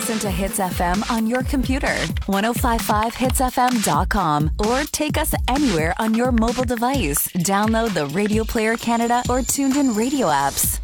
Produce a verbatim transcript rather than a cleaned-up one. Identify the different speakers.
Speaker 1: listen to Hits F M on your computer, ten fifty-five hits f m dot com, or take us anywhere on your mobile device. Download the Radio Player Canada or Tuned In Radio apps.